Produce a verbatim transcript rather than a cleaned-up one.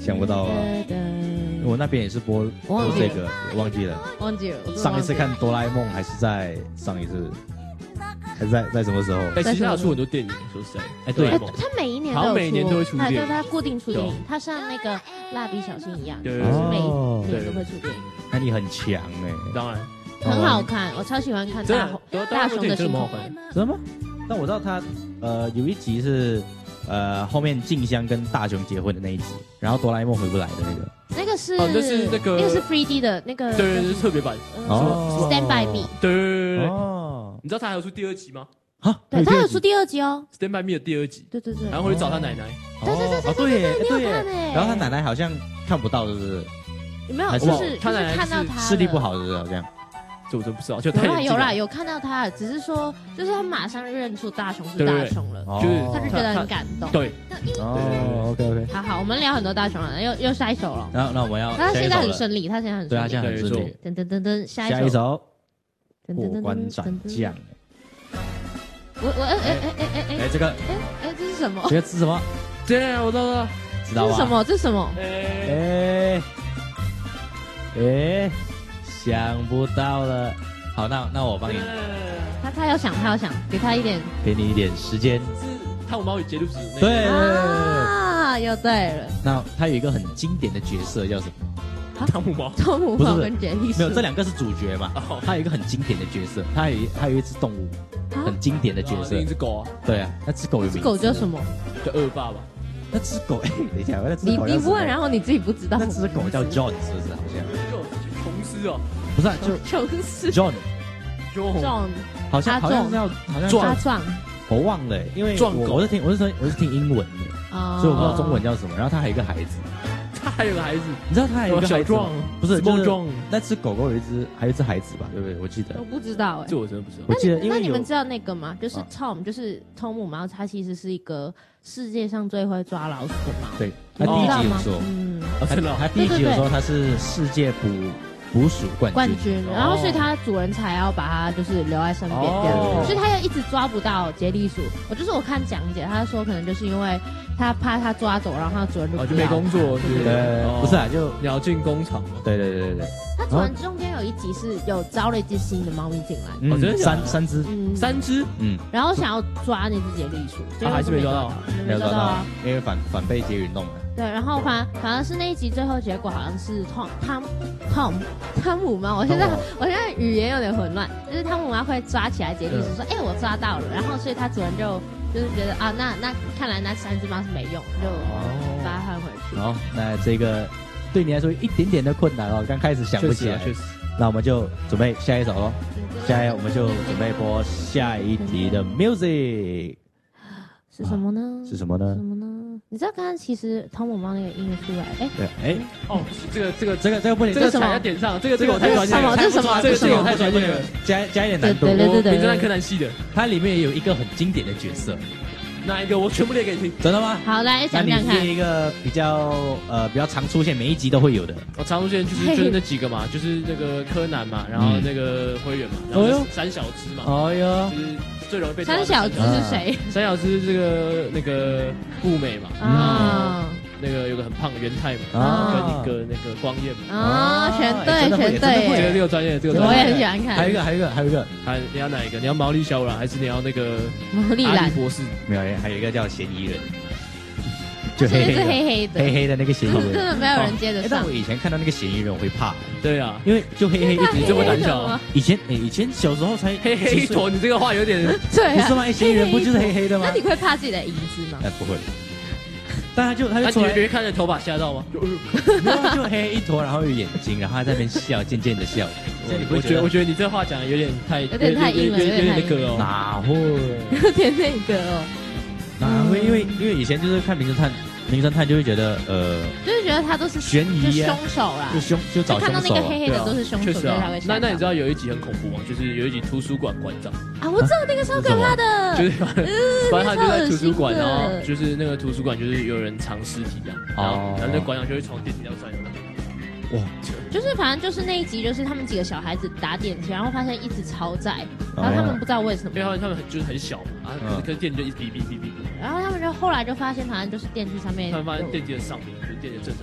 想不到啊。我那边也是播播这个，忘记了， 忘记了。 上一次看哆啦 A 梦还是在上一次，还是在在什么时候？ 哎，其实他有出很多电影，说实在， 哎对， 他每一年都有出， 好像每年都会出电影， 对，他固定出电影，他像那个蜡笔小新一样，就是每年都会出电影。 那你很强哎， 当然。 很好看，我超喜欢看大大雄的星空。 真的吗？但我知道他呃有一集是呃后面静香跟大雄结婚的那一集，然后哆啦 A 梦回不来的那个。 那个是哦，那是那个那个是 三 D 的那个， 对对对，特别版。 哦 ，Stand by Me。 对对对对。哦，你知道他还有出第二集吗？ 啊， 对，他有出第二集哦。 Stand by Me 的第二集。 对对对。 然后回去找他奶奶。 对对对对对对， 对。然后他奶奶好像看不到，是不是？ 有没有？就是他奶奶看到他视力不好，是不是这样？ 这我真不知道，就有啦有啦有看到他，只是说就是他马上认出大雄是大雄了， 就是他就觉得很感动。 对， 哦 ，OK OK， 好好，我们聊很多大雄了，又又下一首了。 然后那我们要， 他现在很顺利，他现在很对，他现在很顺利。 噔噔噔噔，下下一首， 过关斩将。 我我哎哎哎哎哎哎，这个哎哎这是什么？ 这个是什么？ 对，我知道了， 知道吧？ 这是什么？这是什么？ 哎哎。想不到了，好，那那我帮你。 他他要想，他要想，给他一点， 给你一点时间。 是汤姆猫与杰路斯。 对对对啊，又对了。 那他有一个很经典的角色叫什么？ 汤姆猫。 汤姆猫跟杰利鼠。 没有，这两个是主角嘛。他有一个很经典的角色，他有还有一只动物，很经典的角色。 一只狗啊。 对啊，那只狗有名字。 狗叫什么？ 叫恶霸吧。 那只狗，哎，等一下，那只狗你你不问，然后你自己不知道。 那只狗叫 John， 是不是？好像。 琼斯哦。 不是，就琼斯 John，John， 好像好像是要好像壮壮， 我忘了，因为我是听我是说我是听英文的，所以我不知道中文叫什么。然后他还有一个孩子， 他还有个孩子， 你知道他还有一个孩子吗？不是，就是壮那只狗狗有一只还有一只孩子吧？对不对？我记得。 我不知道哎， 这我真的不知道。 我记得，因为那你们知道那个吗？就是 Tom， 就是汤姆猫，它其实是一个世界上最会抓老鼠的猫。 对，他第一集有说， 嗯， 真的，他第一集有说他是世界捕。捕鼠冠军， 冠军，然后所以它主人才要把它就是留在身边这样，所以它又一直抓不到杰利鼠。我就是我看讲解，他说可能就是因为他怕它抓走，然后它主人就就没工作， 对，不是啊，就鸟进工厂嘛。 对对对对对。 它主人中间有一集是有招了一只新的猫咪进来， 哦，真的三三只， 嗯， 三只， 嗯， 然后想要抓那只杰利鼠， 他还是没抓到， 没有抓到啊，因为反反被杰宇弄了。 对，然后反反而是那一集最后结果好像是汤汤汤汤姆猫，我现在我现在语言有点混乱，就是汤姆猫会抓起来杰利鼠说，哎，我抓到了，然后所以它主人就就是觉得啊，那那看来那三只猫是没用，就把它换回去。 好，那这个对你来说一点点的困难哦，刚开始想不起来， 确实， 那我们就准备下一首喽，下一我们就准备播下一题的 music。 是什么呢？ 是什么呢？ 什么呢？你知道刚刚其实汤姆猫那个音乐出来，哎， 对，哎， 哦，这个这个这个这个不能， 这个踩在点上，这个这个太专业了， 这是什么？ 这个这个太专业了， 加加一点难度。 对对对对， 名侦探柯南系的， 它里面也有一个很经典的角色， 哪一个？我全部列给你听， 真的吗？ 好，来讲讲看。 那你列一个比较呃比较常出现，每一集都会有的。 我常出现就是就是那几个嘛，就是那个柯南嘛，然后那个灰原嘛，然后三小只嘛， 哦哟， 就是最容易被三小只是谁？ 三小只这个那个步美嘛，啊，那个有个很胖的元太嘛，啊，跟一个那个光彦嘛， 啊，全对全对， 这个这个专业，这个我也很喜欢看。 还有一个还有一个还有一个， 还你要哪一个？你要毛利小五郎还是你要那个毛利兰博士？ 没有，还有一个叫嫌疑人。 就黑黑的，黑黑的，黑黑的那个嫌疑人， 真的没有人接得上。 但我以前看到那个嫌疑人，我会怕。 对啊， 因为就黑黑一直这么胆小。 以前诶，以前小时候才黑黑一坨，你这个话有点对， 不是吗？嫌疑人不就是黑黑的吗？ 那你会怕自己的影子吗？ 哎，不会。但他就他就出来，你会看着头发吓到吗？ 就黑黑一坨，然后有眼睛，然后他在那边笑，渐渐的笑。 我觉得我觉得你这话讲的有点太有点太硬了，有点那个哦。 哪会？ 有点那个哦。 哪会？因为因为以前就是看名侦探。名侦探就会觉得，呃， 就是觉得他都是悬疑凶手啦， 就凶就找凶手， 看到那个黑黑的都是凶手， 确实啊。那那你知道有一集很恐怖吗？就是有一集图书馆馆长啊，我知道那个超可怕的， 就是反正他就在图书馆，然后就是那个图书馆就是有人藏尸体啊，然后然后那馆长就会从电梯上摔下来， 哇， 就是反正就是那一集，就是他们几个小孩子搭电梯，然后发现一直超载，然后他们不知道为什么， 因为他们他们就是很小嘛，啊，可是电梯就一直哔哔哔哔。 然后他们就后来就发现，好像就是电梯上面， 他们发现电梯的上面，就是电梯正上